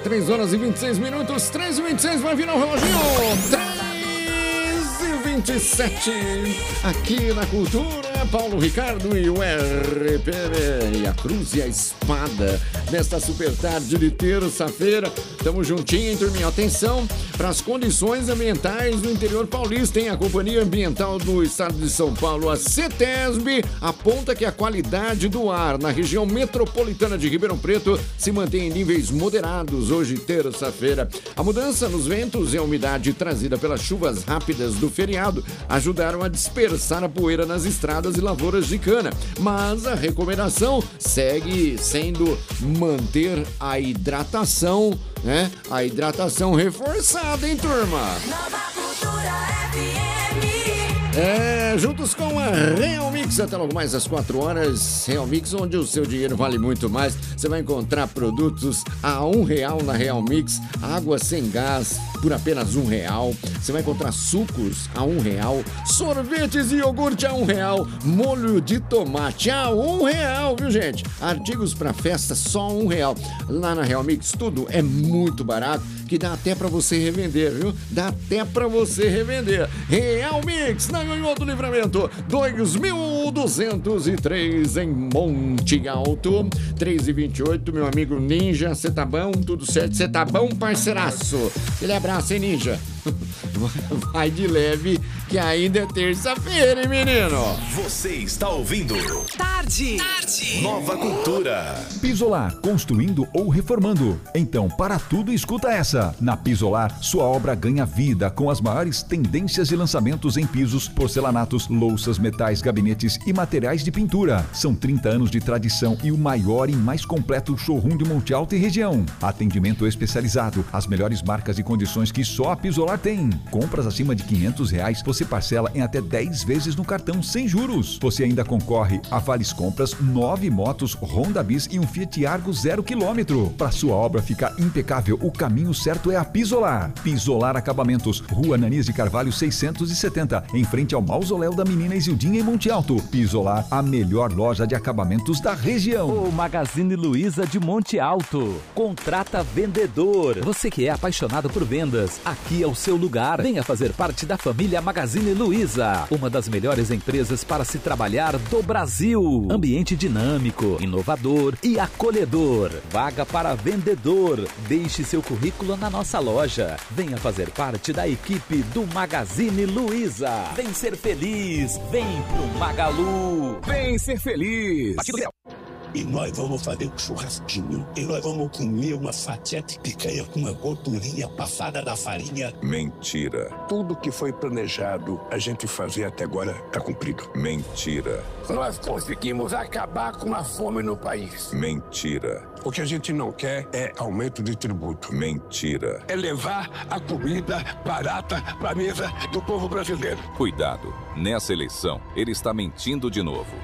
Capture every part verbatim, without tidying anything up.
três horas e vinte e seis minutos, três e vinte e seis, vai virar o reloginho. três e vinte e sete, aqui na Cultura, Paulo Ricardo e o R P B e a Cruz e a Espada. Nesta super tarde de terça-feira, estamos juntinho, hein, turminha? Atenção para as condições ambientais do interior paulista, hein? A Companhia Ambiental do Estado de São Paulo, a CETESB, aponta que a qualidade do ar na região metropolitana de Ribeirão Preto se mantém em níveis moderados hoje, terça-feira. A mudança nos ventos e a umidade trazida pelas chuvas rápidas do feriado ajudaram a dispersar a poeira nas estradas e lavouras de cana, mas a recomendação segue sendo manter a hidratação, né? A hidratação reforçada, hein, turma? Nova Cultura F M. É, juntos com a Real Mix, até logo mais às quatro horas. Real Mix, onde o seu dinheiro vale muito mais. Você vai encontrar produtos a um real na Real Mix, água sem gás por apenas um real. Você vai encontrar sucos a um real, sorvetes e iogurte a um real, molho de tomate a um real, viu, gente? Artigos para festa só um real. Lá na Real Mix tudo é muito barato, que dá até para você revender, viu? Dá até para você revender. Real Mix, na Ganhou do Livramento, dois mil duzentos e três em Monte Alto, três e vinte e oito, meu amigo Ninja, você tá bom? Tudo certo? Você tá bom, parceiraço? Aquele abraço, hein, Ninja? Vai de leve, que ainda é terça-feira, hein, menino? Você está ouvindo Tarde. Tarde. Nova Cultura. Pisolar, construindo ou reformando. Então, para tudo, escuta essa. Na Pisolar, sua obra ganha vida com as maiores tendências de lançamentos em pisos, porcelanatos, louças, metais, gabinetes e materiais de pintura. São trinta anos de tradição e o maior e mais completo showroom de Monte Alto e região. Atendimento especializado, as melhores marcas e condições que só a Pisolar tem. Compras acima de quinhentos reais, você parcela em até dez vezes no cartão sem juros. Você ainda concorre a vales compras, nove motos Honda Bis e um Fiat Argo zero quilômetro. Para sua obra ficar impecável, o caminho certo é a Pisolar. Pisolar Acabamentos, Rua Ananias de Carvalho seiscentos e setenta, em frente ao Mausoléu da Menina Isildinha em Monte Alto. Pisolar, a melhor loja de acabamentos da região. O Magazine Luiza de Monte Alto. Contrata vendedor. Você que é apaixonado por vendas, aqui é o seu lugar. Venha fazer parte da família Magazine Luiza, uma das melhores empresas para se trabalhar do Brasil. Ambiente dinâmico, inovador e acolhedor. Vaga para vendedor. Deixe seu currículo na nossa loja. Venha fazer parte da equipe do Magazine Luiza. Vem ser feliz. Vem pro Magalu. Vem ser feliz. E nós vamos fazer um churrasquinho. E nós vamos comer uma fatia de picanha com uma gordurinha passada da farinha. Mentira. Tudo que foi planejado a gente fazer até agora está cumprido. Mentira. Nós conseguimos acabar com a fome no país. Mentira. O que a gente não quer é aumento de tributo. Mentira. É levar a comida barata para a mesa do povo brasileiro. Cuidado. Nessa eleição, ele está mentindo de novo.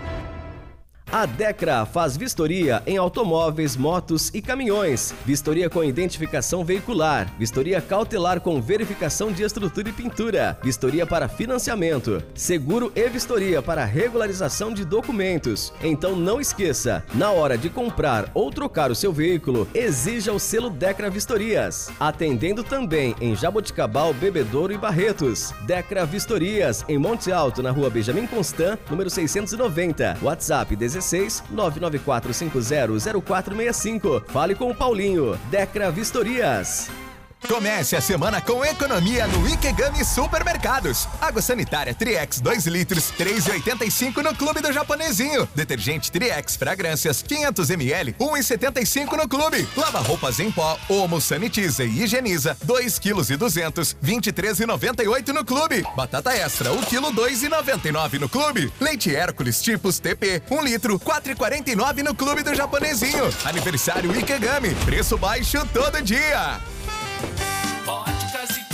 A Decra faz vistoria em automóveis, motos e caminhões. Vistoria com identificação veicular. Vistoria cautelar com verificação de estrutura e pintura. Vistoria para financiamento. Seguro e vistoria para regularização de documentos. Então não esqueça, na hora de comprar ou trocar o seu veículo, exija o selo Decra Vistorias. Atendendo também em Jaboticabal, Bebedouro e Barretos. Decra Vistorias, em Monte Alto, na rua Benjamin Constant, número seiscentos e noventa. WhatsApp dezesseis nove nove quatro cinco zero zero quatro seis cinco. Fale com o Paulinho. Decra Vistorias. Comece a semana com economia no Ikegami Supermercados. Água sanitária Triex dois litros, três reais e oitenta e cinco no Clube do Japonesinho. Detergente Triex Fragrâncias quinhentos mililitros, um real e setenta e cinco no Clube. Lava roupas em pó, Omo Sanitiza e Higieniza, dois quilos e duzentos, vinte e três reais e noventa e oito no Clube. Batata Extra, o quilo dois reais e noventa e nove no Clube. Leite Hércules tipos T P, um litro, quatro reais e quarenta e nove no Clube do Japonesinho. Aniversário Ikegami, preço baixo todo dia. Óticas Ipanema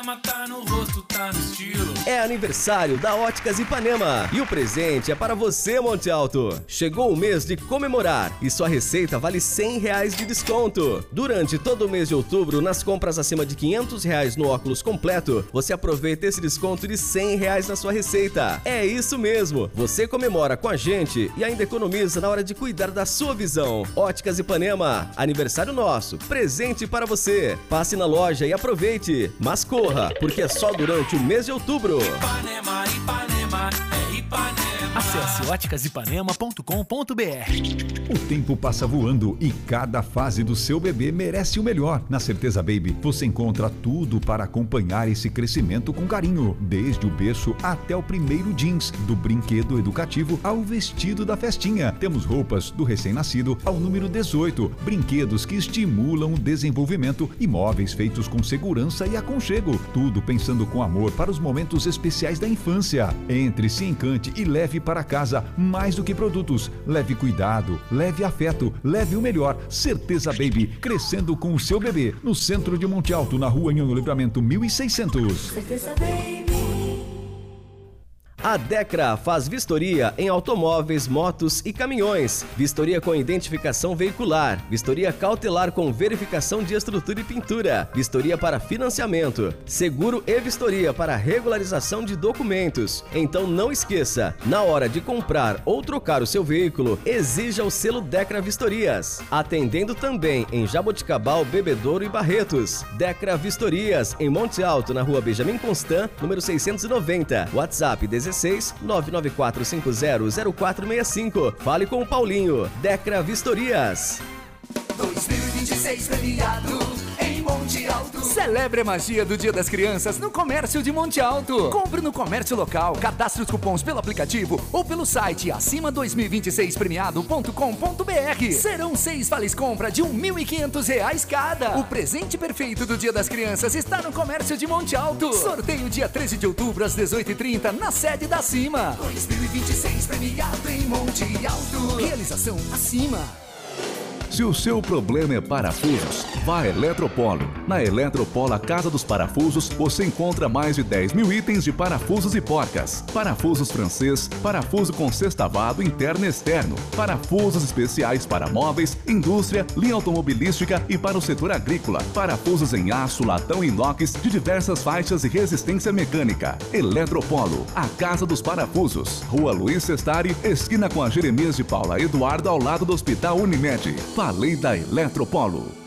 Ipanema tá no rosto, tá no estilo. É aniversário da Óticas Ipanema e o presente é para você, Monte Alto. Chegou o mês de comemorar e sua receita vale cem reais de desconto. Durante todo o mês de outubro, nas compras acima de quinhentos reais no óculos completo, você aproveita esse desconto de cem reais na sua receita. É isso mesmo, você comemora com a gente e ainda economiza na hora de cuidar da sua visão. Óticas Ipanema, aniversário nosso, presente para você. Passe na loja e aproveite, mas corra, porque é só durante o mês de outubro. Ipanema, Ipanema, é Ipanema. Acesse óticas ipanema ponto com ponto br. O tempo passa voando e cada fase do seu bebê merece o melhor. Na Certeza Baby, você encontra tudo para acompanhar esse crescimento com carinho, desde o berço até o primeiro jeans, do brinquedo educativo ao vestido da festinha. Temos roupas do recém-nascido ao número dezoito, brinquedos que estimulam o desenvolvimento e móveis feitos com segurança e aconchego. Tudo pensando com amor para os momentos especiais da infância. Entre, se encante e leve para casa mais do que produtos. Leve cuidado, leve afeto, leve o melhor. Certeza Baby, crescendo com o seu bebê. No centro de Monte Alto, na rua Nhonho Livramento mil e seiscentos. Certeza Baby. A Decra faz vistoria em automóveis, motos e caminhões. Vistoria com identificação veicular. Vistoria cautelar com verificação de estrutura e pintura. Vistoria para financiamento. Seguro e vistoria para regularização de documentos. Então não esqueça, na hora de comprar ou trocar o seu veículo, exija o selo Decra Vistorias. Atendendo também em Jaboticabal, Bebedouro e Barretos. Decra Vistorias, em Monte Alto, na rua Benjamin Constant, número seiscentos e noventa. WhatsApp dezesseis nove nove quatro cinco zero zero quatro seis cinco. Fale com o Paulinho. Decra Vistorias. dois mil e vinte e seis premiado em Monte Alto. Celebre a magia do Dia das Crianças no Comércio de Monte Alto. Compre no comércio local, cadastre os cupons pelo aplicativo ou pelo site acima dois mil e vinte e seis premiado ponto com ponto br. Serão seis vales compra de mil e quinhentos reais cada. O presente perfeito do Dia das Crianças está no Comércio de Monte Alto. Sorteio dia treze de outubro às dezoito e trinta na sede da Acima. dois mil e vinte e seis premiado em Monte Alto. Realização Acima. Se o seu problema é parafusos, vá a Eletropolo. Na Eletropolo, a Casa dos Parafusos, você encontra mais de dez mil itens de parafusos e porcas. Parafusos francês, parafuso com sextavado interno e externo, parafusos especiais para móveis, indústria, linha automobilística e para o setor agrícola. Parafusos em aço, latão e inox de diversas faixas e resistência mecânica. Eletropolo, a Casa dos Parafusos. Rua Luiz Sestari, esquina com a Jeremias de Paula Eduardo, ao lado do Hospital Unimed. Falei da Eletropolo.